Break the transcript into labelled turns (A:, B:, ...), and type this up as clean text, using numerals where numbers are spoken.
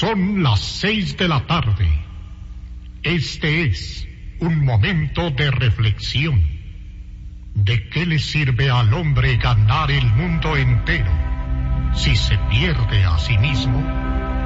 A: Son las 6 de la tarde. Este es un momento de reflexión. ¿De qué le sirve al hombre ganar el mundo entero si se pierde a sí mismo?